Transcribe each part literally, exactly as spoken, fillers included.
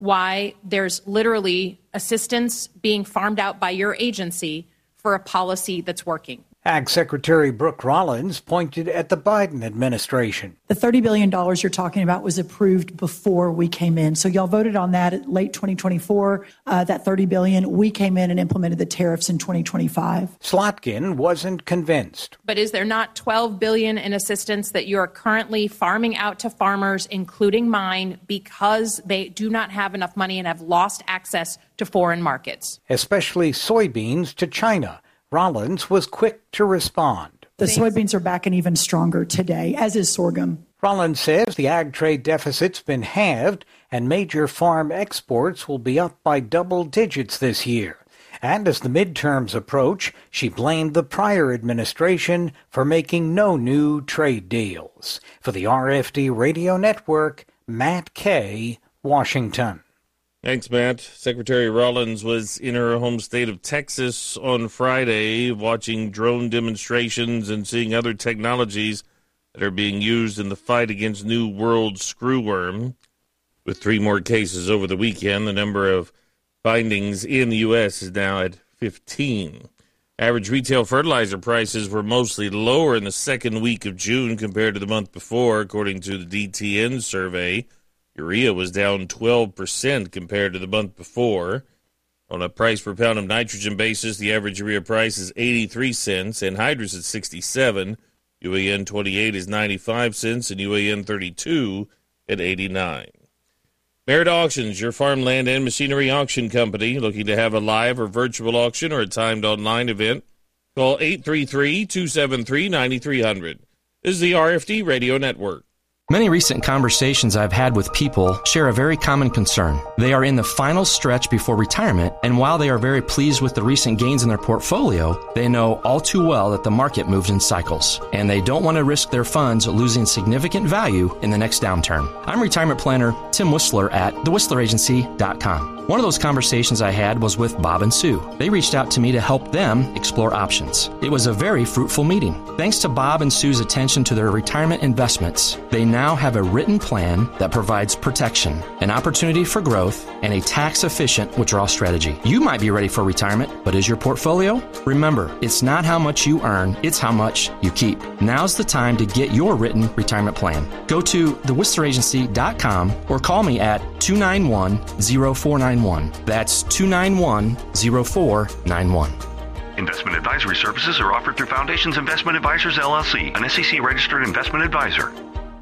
why there's literally assistance being farmed out by your agency for a policy that's working. Ag Secretary Brooke Rollins pointed at the Biden administration. The thirty billion dollars you're talking about was approved before we came in. So y'all voted on that at late twenty twenty-four, uh, that thirty billion dollars. We came in and implemented the tariffs in twenty twenty-five. Slotkin wasn't convinced. But is there not twelve billion dollars in assistance that you are currently farming out to farmers, including mine, because they do not have enough money and have lost access to foreign markets? Especially soybeans to China. Rollins was quick to respond. The soybeans are back and even stronger today, as is sorghum. Rollins says the ag trade deficit's been halved and major farm exports will be up by double digits this year. And as the midterms approach, she blamed the prior administration for making no new trade deals. For the R F D Radio Network, Matt Kay, Washington. Thanks, Matt. Secretary Rollins was in her home state of Texas on Friday watching drone demonstrations and seeing other technologies that are being used in the fight against New World screwworm. With three more cases over the weekend, the number of findings in the U S is now at fifteen. Average retail fertilizer prices were mostly lower in the second week of June compared to the month before, according to the D T N survey. Urea was down twelve percent compared to the month before. On a price per pound of nitrogen basis, the average urea price is eighty-three cents, anhydrous at sixty-seven. U A N twenty-eight is ninety-five cents, and U A N thirty-two at eighty-nine. Merit Auctions, your farmland and machinery auction company. Looking to have a live or virtual auction or a timed online event? Call eight three three, two seven three, nine three zero zero. This is the R F D Radio Network. Many recent conversations I've had with people share a very common concern. They are in the final stretch before retirement, and while they are very pleased with the recent gains in their portfolio, they know all too well that the market moves in cycles, and they don't want to risk their funds losing significant value in the next downturn. I'm retirement planner Tim Whistler at the whistler agency dot com. One of those conversations I had was with Bob and Sue. They reached out to me to help them explore options. It was a very fruitful meeting. Thanks to Bob and Sue's attention to their retirement investments, they now have a written plan that provides protection, an opportunity for growth, and a tax-efficient withdrawal strategy. You might be ready for retirement, but is your portfolio? Remember, it's not how much you earn, it's how much you keep. Now's the time to get your written retirement plan. Go to the whistler agency dot com or call me at two nine one, zero four nine one. That's two nine one, zero four nine one. Investment advisory services are offered through Foundations Investment Advisors, L L C, an S E C-registered investment advisor.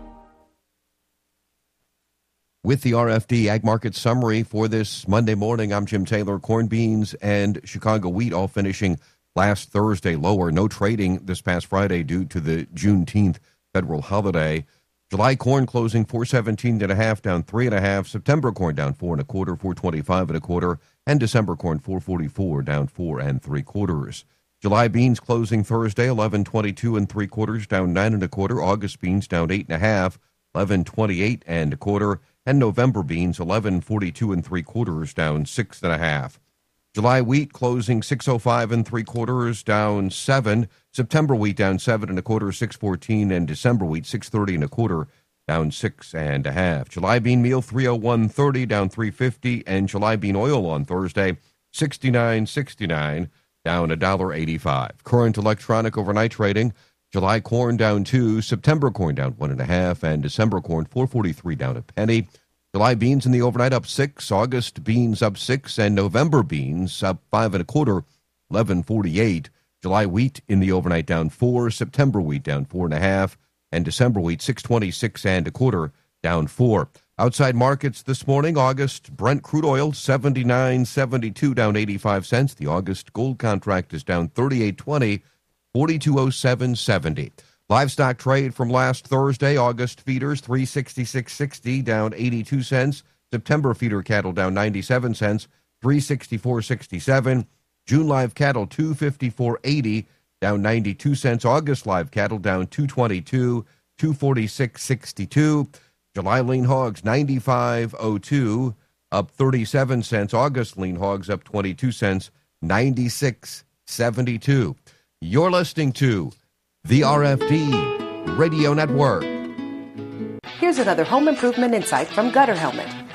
With the R F D Ag Market Summary for this Monday morning, I'm Jim Taylor. Corn, beans, and Chicago wheat all finishing last Thursday lower. No trading this past Friday due to the Juneteenth federal holiday. July corn closing four seventeen and a half, down three and a half. September corn down four and a quarter, four twenty-five and a quarter, and December corn four forty-four, down four and three quarters. July beans closing Thursday eleven twenty-two and three quarters, down nine and a quarter. August beans down eight and a half, eleven twenty-eight and a quarter, and November beans eleven forty-two and three quarters, down six and a half. July wheat closing six oh five and three quarters, down seven. September wheat down seven and a quarter, six fourteen, and December wheat six thirty and a quarter, down six and a half. July bean meal three oh one thirty, down three fifty, and July bean oil on Thursday sixty-nine sixty-nine, down one dollar eighty-five. Current electronic overnight trading: July corn down two, September corn down one and a half, and December corn four forty-three, down a penny. July beans in the overnight up six, August beans up six, and November beans up five and a quarter, eleven forty-eight. July wheat in the overnight down four, September wheat down four and a half, and December wheat six twenty-six and a quarter, down four. Outside markets this morning: August Brent crude oil seventy-nine seventy-two, down eighty-five cents. The August gold contract is down thirty-eight twenty, forty-two oh seven seventy. Livestock trade from last Thursday: August feeders three sixty-six sixty, down eighty-two cents. September feeder cattle down ninety-seven cents, three sixty-four sixty-seven. June live cattle two fifty-four eighty, down ninety-two cents. August live cattle down two twenty-two, two forty-six sixty-two. July lean hogs ninety-five oh two, up thirty-seven cents. August lean hogs up twenty-two cents, ninety-six seventy-two. You're listening to the R F D Radio Network. Here's another home improvement insight from Gutter Helmet.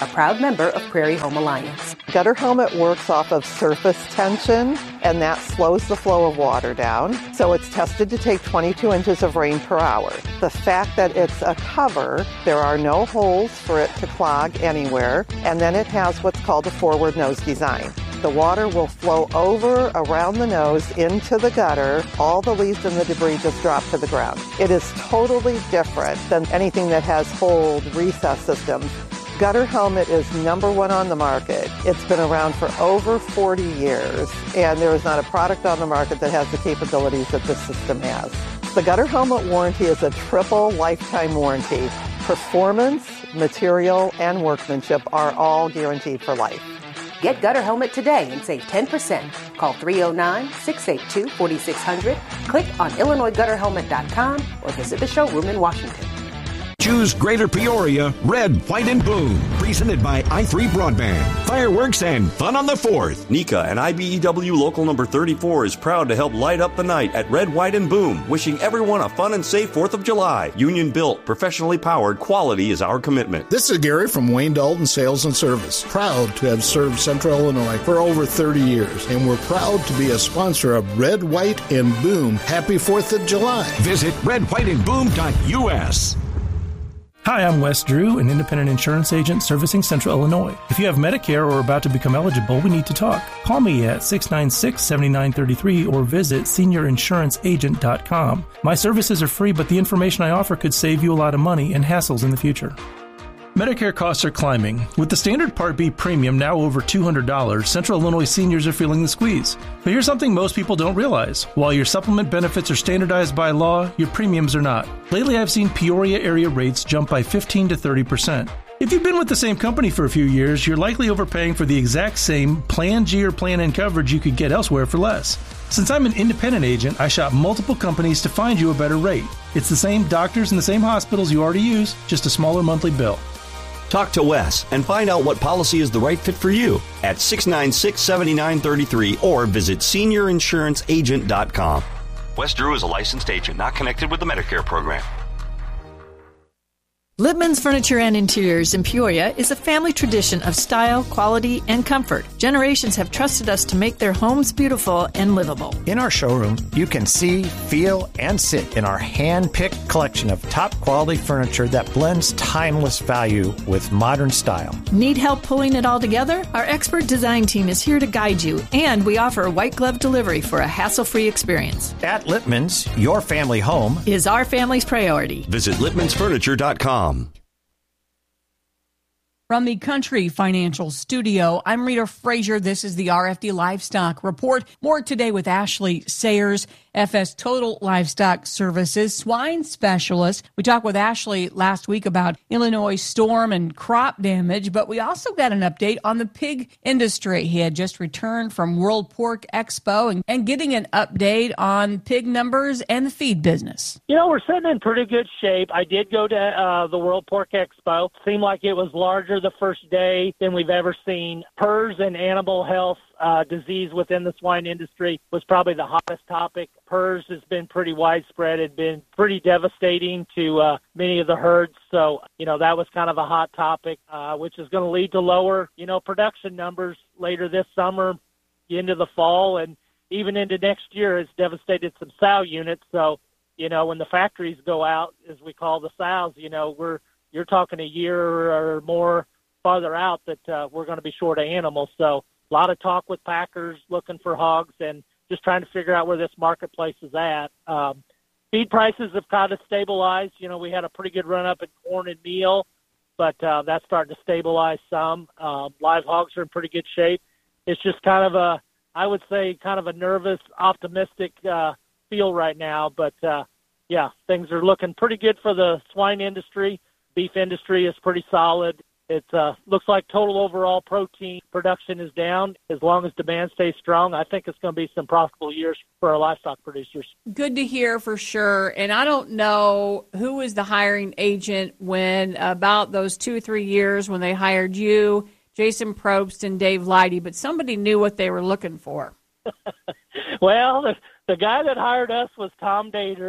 a proud member of Prairie Home Alliance. Gutter Helmet works off of surface tension, and that slows the flow of water down. So it's tested to take twenty-two inches of rain per hour. The fact that it's a cover, there are no holes for it to clog anywhere, and then it has what's called a forward nose design. The water will flow over around the nose into the gutter. All the leaves and the debris just drop to the ground. It is totally different than anything that has hold recess systems. Gutter Helmet is number one on the market. It's been around for over forty years, and there is not a product on the market that has the capabilities that this system has. The Gutter Helmet warranty is a triple lifetime warranty. Performance, material, and workmanship are all guaranteed for life. Get Gutter Helmet today and save ten percent. Call three oh nine, six eight two, four six zero zero, click on Illinois Gutter Helmet dot com, or visit the showroom in Washington. Choose Greater Peoria, Red, White, and Boom. Presented by i three Broadband. Fireworks and fun on the fourth. NECA and I B E W Local Number thirty-four is proud to help light up the night at Red, White, and Boom. Wishing everyone a fun and safe fourth of July. Union built, professionally powered, quality is our commitment. This is Gary from Wayne Dalton Sales and Service. Proud to have served Central Illinois for over thirty years. And we're proud to be a sponsor of Red, White, and Boom. Happy fourth of July. Visit red white and boom dot u s. Hi, I'm Wes Drew, an independent insurance agent servicing Central Illinois. If you have Medicare or are about to become eligible, we need to talk. Call me at six nine six, seven nine three three or visit senior insurance agent dot com. My services are free, but the information I offer could save you a lot of money and hassles in the future. Medicare costs are climbing. With the standard Part B premium now over two hundred dollars, Central Illinois seniors are feeling the squeeze. But here's something most people don't realize. While your supplement benefits are standardized by law, your premiums are not. Lately, I've seen Peoria area rates jump by fifteen to thirty percent. If you've been with the same company for a few years, you're likely overpaying for the exact same Plan G or Plan N coverage you could get elsewhere for less. Since I'm an independent agent, I shop multiple companies to find you a better rate. It's the same doctors and the same hospitals you already use, just a smaller monthly bill. Talk to Wes and find out what policy is the right fit for you at six nine six, seven nine three three or visit senior insurance agent dot com. Wes Drew is a licensed agent not connected with the Medicare program. Lippman's Furniture and Interiors in Peoria is a family tradition of style, quality, and comfort. Generations have trusted us to make their homes beautiful and livable. In our showroom, you can see, feel, and sit in our hand-picked collection of top-quality furniture that blends timeless value with modern style. Need help pulling it all together? Our expert design team is here to guide you, and we offer a white glove delivery for a hassle-free experience. At Lippman's, your family home is our family's priority. Visit lippmans furniture dot com. From the Country Financial Studio, I'm Rita Frazier. This is the R F D Livestock Report. More today with Ashley Sayers, F S Total Livestock Services swine specialist. We talked with Ashley last week about Illinois storm and crop damage, but we also got an update on the pig industry. He had just returned from World Pork Expo and, and getting an update on pig numbers and the feed business. You know, we're sitting in pretty good shape. I did go to uh, the World Pork Expo. Seemed like it was larger the first day than we've ever seen. P R R S and animal health uh, disease within the swine industry was probably the hottest topic. P R R S has been pretty widespread. It had been pretty devastating to uh, many of the herds. So, you know, that was kind of a hot topic, uh, which is going to lead to lower, you know, production numbers later this summer, into the fall, and even into next year. It's devastated some sow units. So, you know, when the factories go out, as we call the sows, you know, we're you're talking a year or more farther out that uh, we're going to be short of animals. So a lot of talk with packers looking for hogs and just trying to figure out where this marketplace is at. Um, feed prices have kind of stabilized. You know, we had a pretty good run up in corn and meal, but uh, that's starting to stabilize some. Uh, live hogs are in pretty good shape. It's just kind of a, I would say, kind of a nervous, optimistic uh, feel right now. But, uh, yeah, things are looking pretty good for the swine industry. Beef industry is pretty solid. It uh, looks like total overall protein production is down. As long as demand stays strong, I think it's going to be some profitable years for our livestock producers. Good to hear for sure. And I don't know who was the hiring agent when about those two or three years when they hired you, Jason Probst and Dave Leidy, but somebody knew what they were looking for. Well, the, the guy that hired us was Tom Daters.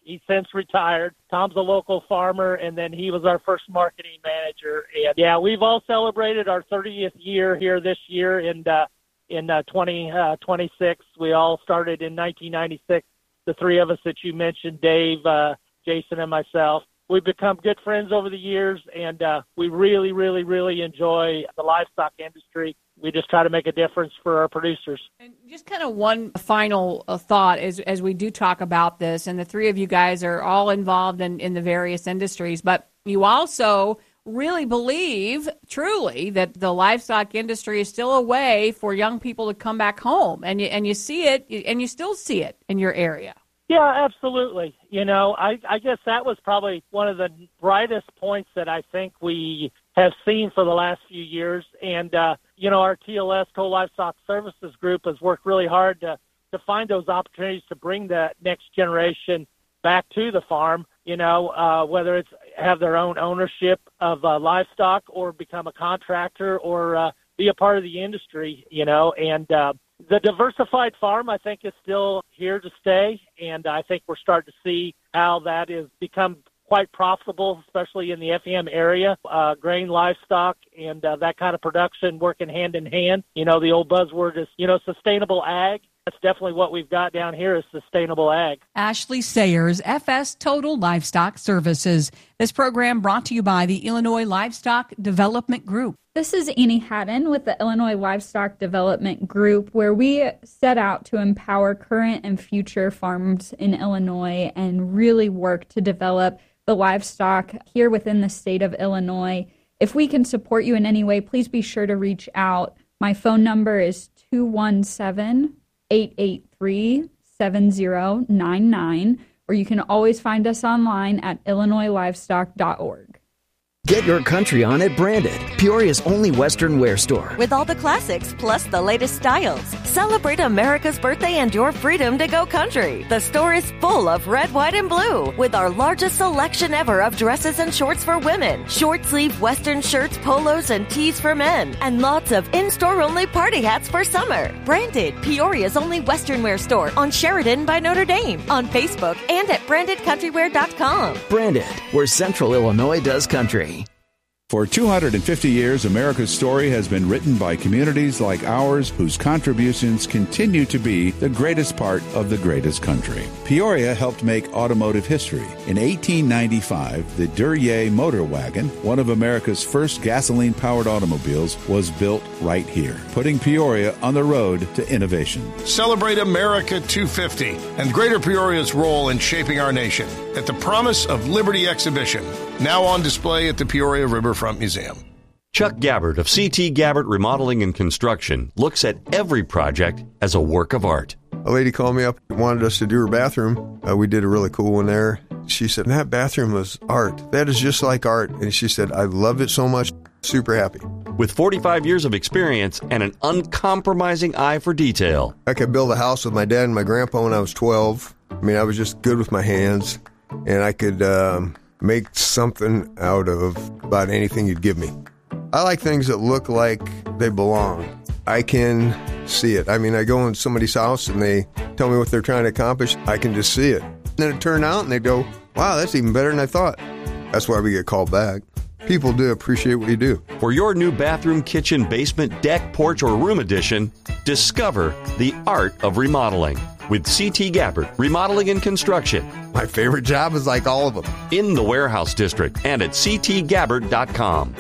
He's since retired. Tom's a local farmer, and then he was our first marketing manager. And yeah, we've all celebrated our thirtieth year here this year in uh, in uh, twenty twenty-six. We all started in nineteen ninety-six. The three of us that you mentioned, Dave, uh, Jason, and myself. We've become good friends over the years, and uh, we really, really, really enjoy the livestock industry. We just try to make a difference for our producers. And just kind of one final thought as, as we do talk about this, and the three of you guys are all involved in, in the various industries, but you also really believe truly that the livestock industry is still a way for young people to come back home, and you, and you see it, and you still see it in your area. Yeah, absolutely. You know, I, I guess that was probably one of the brightest points that I think we have seen for the last few years. And, uh, you know, our T L S, Total Livestock Services Group, has worked really hard to, to find those opportunities to bring the next generation back to the farm, you know, uh, whether it's have their own ownership of uh, livestock or become a contractor or uh, be a part of the industry, you know, and uh, the diversified farm, I think, is still here to stay, and I think we're starting to see how that has become quite profitable, especially in the F E M area. Uh, grain, livestock, and uh, that kind of production working hand in hand. You know, the old buzzword is, you know, sustainable ag. That's definitely what we've got down here is sustainable ag. Ashley Sayers, F S Total Livestock Services. This program brought to you by the Illinois Livestock Development Group. This is Annie Haddon with the Illinois Livestock Development Group, where we set out to empower current and future farms in Illinois and really work to develop the livestock here within the state of Illinois. If we can support you in any way, please be sure to reach out. My phone number is two one seven, eight eight three, seven zero nine nine, or you can always find us online at illinois livestock dot org. Get your country on at Branded, Peoria's only Western wear store. With all the classics plus the latest styles. Celebrate America's birthday and your freedom to go country. The store is full of red, white, and blue with our largest selection ever of dresses and shorts for women, short sleeve Western shirts, polos, and tees for men, and lots of in-store only party hats for summer. Branded, Peoria's only Western wear store on Sheridan by Notre Dame, on Facebook, and at branded country wear dot com. Branded, where Central Illinois does country. For two hundred fifty years, America's story has been written by communities like ours whose contributions continue to be the greatest part of the greatest country. Peoria helped make automotive history. In eighteen ninety-five, the Duryea motor wagon, one of America's first gasoline-powered automobiles, was built right here, putting Peoria on the road to innovation. Celebrate America two fifty and Greater Peoria's role in shaping our nation at the Promise of Liberty exhibition, now on display at the Peoria Riverfront Museum. Chuck Gabbard of C T Gabbard Remodeling and Construction looks at every project as a work of art. A lady called me up and wanted us to do her bathroom. Uh, we did a really cool one there. She said, that bathroom was art. That is just like art. And she said, I love it so much. Super happy. With forty-five years of experience and an uncompromising eye for detail. I could build a house with my dad and my grandpa when I was twelve. I mean, I was just good with my hands. And I could um, make something out of about anything you'd give me. I like things that look like they belong. I can see it. I mean, I go in somebody's house and they tell me what they're trying to accomplish. I can just see it. And then it turned out and they go, wow, that's even better than I thought. That's why we get called back. People do appreciate what you do. For your new bathroom, kitchen, basement, deck, porch, or room addition, discover the art of remodeling with C T Gabbard Remodeling and Construction. My favorite job is like all of them. In the Warehouse District and at c t gabbard dot com.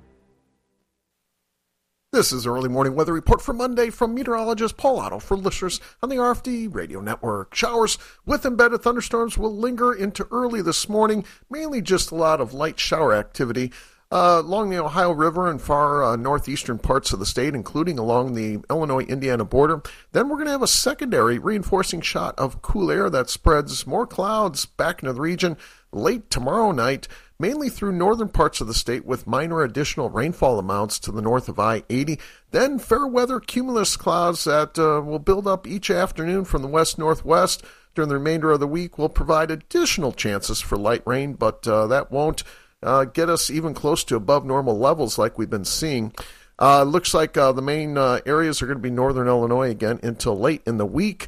This is Early Morning Weather Report for Monday from meteorologist Paul Otto for listeners on the R F D Radio Network. Showers with embedded thunderstorms will linger into early this morning, mainly just a lot of light shower activity uh, along the Ohio River and far uh, northeastern parts of the state, including along the Illinois-Indiana border. Then we're going to have a secondary reinforcing shot of cool air that spreads more clouds back into the region late tomorrow night, mainly through northern parts of the state with minor additional rainfall amounts to the north of I eighty. Then fair weather cumulus clouds that uh, will build up each afternoon from the west-northwest during the remainder of the week will provide additional chances for light rain, but uh, that won't uh, get us even close to above normal levels like we've been seeing. Uh, looks like uh, the main uh, areas are going to be northern Illinois again until late in the week.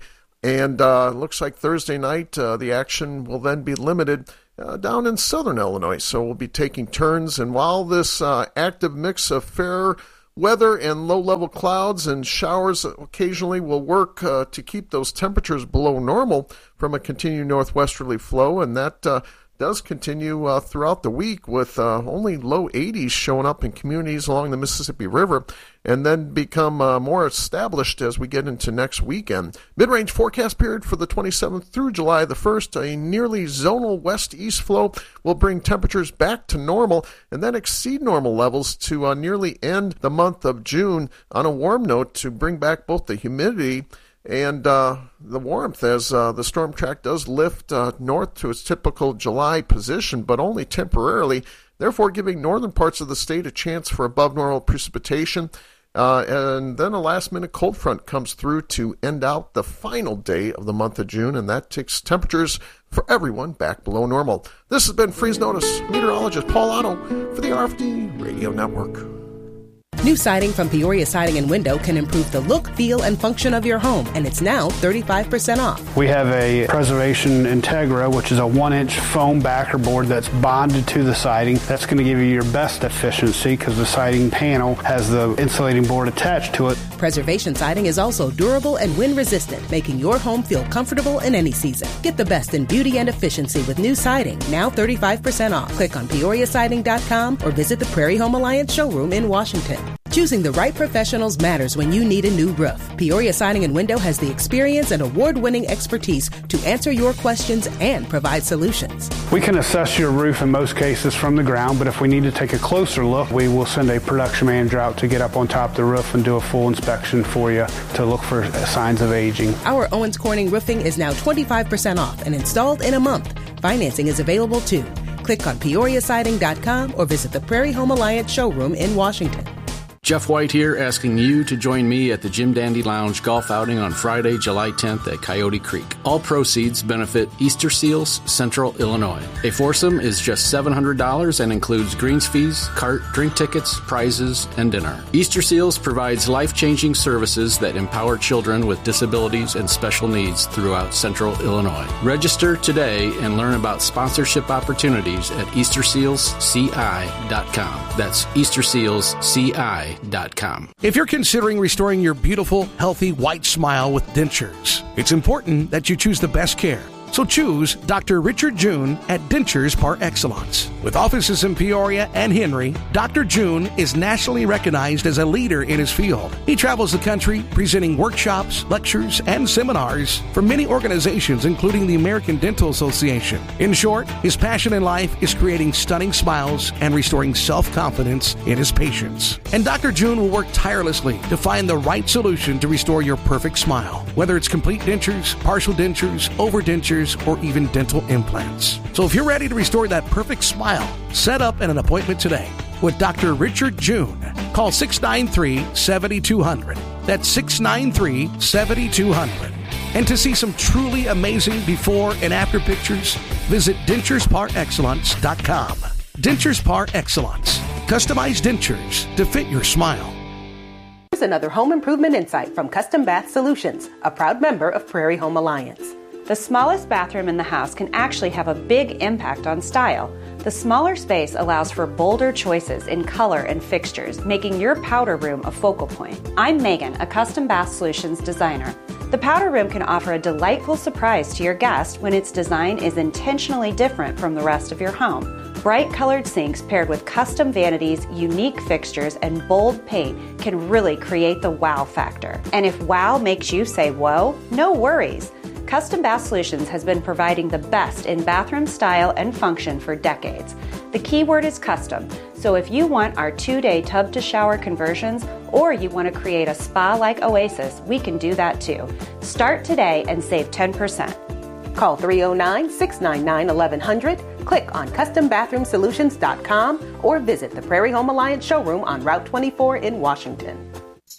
And uh, looks like Thursday night, uh, the action will then be limited uh, down in southern Illinois. So we'll be taking turns. And while this uh, active mix of fair weather and low-level clouds and showers occasionally will work uh, to keep those temperatures below normal from a continued northwesterly flow, and that uh, does continue uh, throughout the week with uh, only low eighties showing up in communities along the Mississippi River, and then become uh, more established as we get into next weekend. Mid-range forecast period for the twenty-seventh through July the first, a nearly zonal west-east flow will bring temperatures back to normal and then exceed normal levels to uh, nearly end the month of June on a warm note to bring back both the humidity and uh, the warmth as uh, the storm track does lift uh, north to its typical July position, but only temporarily, therefore giving northern parts of the state a chance for above normal precipitation. Uh, and then a last-minute cold front comes through to end out the final day of the month of June, and that takes temperatures for everyone back below normal. This has been Freeze Notice. Meteorologist Paul Otto for the R F D Radio Network. New siding from Peoria Siding and Window can improve the look, feel, and function of your home, and it's now thirty-five percent off. We have a Preservation Integra, which is a one-inch foam backer board that's bonded to the siding. That's going to give you your best efficiency because the siding panel has the insulating board attached to it. Preservation Siding is also durable and wind-resistant, making your home feel comfortable in any season. Get the best in beauty and efficiency with new siding, now thirty-five percent off. Click on Peoria Siding dot com or visit the Prairie Home Alliance showroom in Washington. Choosing the right professionals matters when you need a new roof. Peoria Siding and Window has the experience and award-winning expertise to answer your questions and provide solutions. We can assess your roof in most cases from the ground, but if we need to take a closer look, we will send a production manager out to get up on top of the roof and do a full inspection for you to look for signs of aging. Our Owens Corning roofing is now twenty-five percent off and installed in a month. Financing is available too. Click on Peoria Siding dot com or visit the Prairie Home Alliance showroom in Washington. Jeff White here, asking you to join me at the Jim Dandy Lounge golf outing on Friday, July tenth at Coyote Creek. All proceeds benefit Easter Seals, Central Illinois. A foursome is just seven hundred dollars and includes greens fees, cart, drink tickets, prizes, and dinner. Easter Seals provides life-changing services that empower children with disabilities and special needs throughout Central Illinois. Register today and learn about sponsorship opportunities at Easter Seals C I dot com. That's Easter Seals C I dot com. If you're considering restoring your beautiful, healthy, white smile with dentures, it's important that you choose the best care. So choose Doctor Richard June at Dentures Par Excellence. With offices in Peoria and Henry, Doctor June is nationally recognized as a leader in his field. He travels the country presenting workshops, lectures, and seminars for many organizations, including the American Dental Association. In short, his passion in life is creating stunning smiles and restoring self-confidence in his patients. And Doctor June will work tirelessly to find the right solution to restore your perfect smile, whether it's complete dentures, partial dentures, overdentures, or even dental implants. So if you're ready to restore that perfect smile, set up an appointment today with Doctor Richard June. Call six nine three, seven two zero zero. That's six nine three, seven two zero zero. And to see some truly amazing before and after pictures, visit Dentures Par Excellence dot com. Dentures Par Excellence. Customized dentures to fit your smile. Here's another home improvement insight from Custom Bath Solutions, a proud member of Prairie Home Alliance. The smallest bathroom in the house can actually have a big impact on style. The smaller space allows for bolder choices in color and fixtures, making your powder room a focal point. I'm Megan, a Custom Bath Solutions designer. The powder room can offer a delightful surprise to your guest when its design is intentionally different from the rest of your home. Bright colored sinks paired with custom vanities, unique fixtures, and bold paint can really create the wow factor. And if wow makes you say whoa, no worries. Custom Bath Solutions has been providing the best in bathroom style and function for decades. The key word is custom, so if you want our two-day tub-to-shower conversions or you want to create a spa-like oasis, we can do that too. Start today and save ten percent. Call three oh nine, six nine nine, eleven hundred, click on Custom Bathroom Solutions dot com, or visit the Prairie Home Alliance showroom on Route twenty-four in Washington.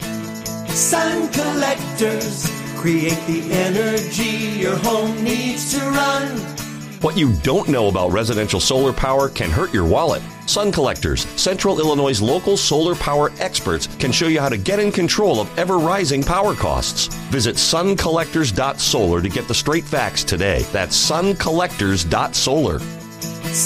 Sun collectors create the energy your home needs to run. What you don't know about residential solar power can hurt your wallet. Sun Collectors, Central Illinois' local solar power experts, can show you how to get in control of ever-rising power costs. Visit sun collectors dot solar to get the straight facts today. That's sun collectors dot solar.